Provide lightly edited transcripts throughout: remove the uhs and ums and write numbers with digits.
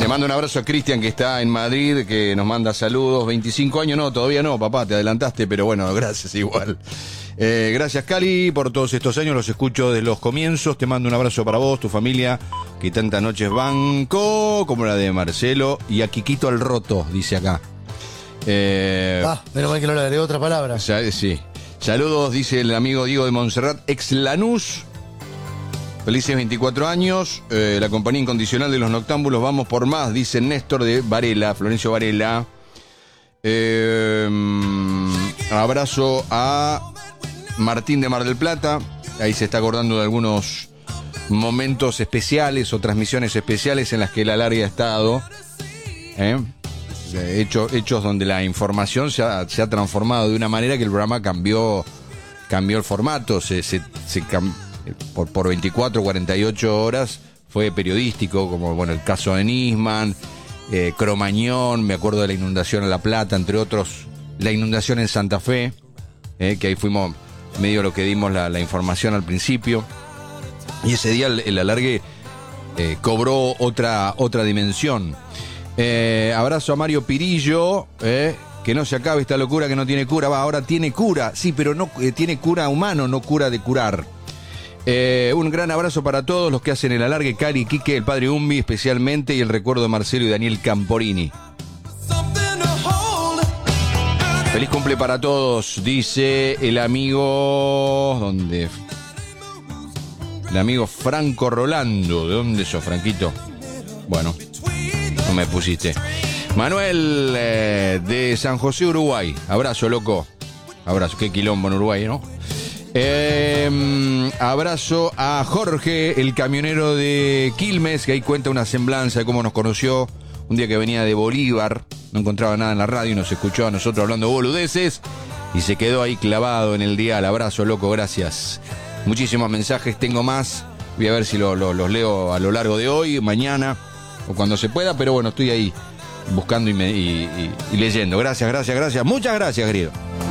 Le mando un abrazo a Cristian, que está en Madrid, que nos manda saludos. 25 años, no, todavía no, papá, te adelantaste, pero bueno, gracias igual. Gracias, Cali, por todos estos años, los escucho desde los comienzos. Te mando un abrazo para vos, tu familia, que tantas noches banco, como la de Marcelo, y a Quiquito el Roto, dice acá. Menos mal que no le agregó otra palabra. Sí. Saludos, dice el amigo Diego de Montserrat, ex Lanús. Felices 24 años, la compañía incondicional de los noctámbulos, vamos por más, dice Néstor de Varela, Florencio Varela. Abrazo a Martín de Mar del Plata, ahí se está acordando de algunos momentos especiales o transmisiones especiales en las que el alargue ha estado. Hechos donde la información se ha transformado de una manera que el programa cambió el formato, por 24, 48 horas fue periodístico, como bueno el caso de Nisman, Cromañón, me acuerdo de la inundación en La Plata, entre otros, la inundación en Santa Fe, que ahí fuimos medio lo que dimos la información al principio, y ese día el alargue cobró otra dimensión. Abrazo a Mario Pirillo, que no se acabe esta locura que no tiene cura. Ahora tiene cura, sí, pero no tiene cura humano, no cura de curar. Un gran abrazo para todos los que hacen el alargue, Cali, Quique, el padre Umbi especialmente, y el recuerdo de Marcelo y Daniel Camporini. Feliz cumple para todos, dice el amigo... ¿Dónde? El amigo Franco Rolando. ¿De dónde sos, Franquito? Bueno, no me pusiste. Manuel, de San José, Uruguay. Abrazo, loco. Abrazo, qué quilombo en Uruguay, ¿no? Abrazo a Jorge, el camionero de Quilmes, que ahí cuenta una semblanza de cómo nos conoció un día que venía de Bolívar, no encontraba nada en la radio y nos escuchó a nosotros hablando boludeces y se quedó ahí clavado en el dial. Abrazo, loco, gracias. Muchísimos mensajes, tengo más, voy a ver si los leo a lo largo de hoy, mañana o cuando se pueda, pero bueno, estoy ahí buscando y leyendo. Gracias, muchas gracias, querido.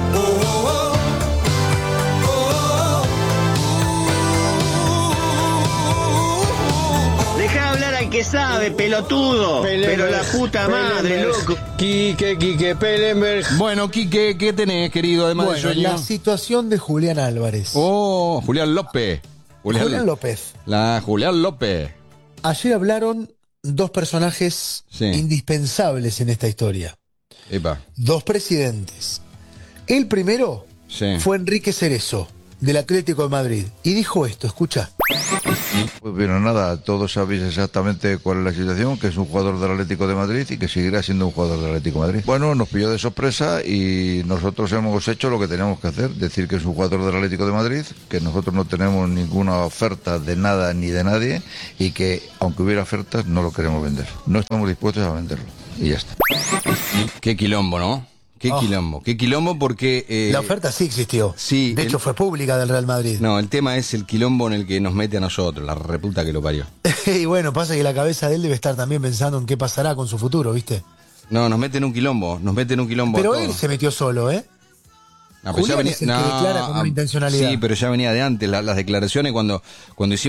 Que sabe, pelotudo. Pero la puta madre, loco. Quique Pellenberg. Bueno, Quique, ¿qué tenés, querido? Además de sueño. La situación de Julián Álvarez. Oh, Julián López. Julián López. Julián López. Ayer hablaron dos personajes indispensables en esta historia. Epa. Dos presidentes. El primero fue Enrique Cerezo, del Atlético de Madrid. Y dijo esto, escucha. Pues bien, nada, todos sabéis exactamente cuál es la situación, que es un jugador del Atlético de Madrid y que seguirá siendo un jugador del Atlético de Madrid. Bueno, nos pilló de sorpresa y nosotros hemos hecho lo que teníamos que hacer, decir que es un jugador del Atlético de Madrid, que nosotros no tenemos ninguna oferta de nada ni de nadie y que, aunque hubiera ofertas, no lo queremos vender. No estamos dispuestos a venderlo. Y ya está. Qué quilombo, ¿no? Qué quilombo porque... la oferta sí existió. Sí. De hecho fue pública del Real Madrid. No, el tema es el quilombo en el que nos mete a nosotros, la reputa que lo parió. Y bueno, pasa que la cabeza de él debe estar también pensando en qué pasará con su futuro, ¿viste? No, nos meten un quilombo. Pero él se metió solo, ¿eh? No, Julián es el que declara con una intencionalidad. Sí, pero ya venía de antes. Las declaraciones cuando hicimos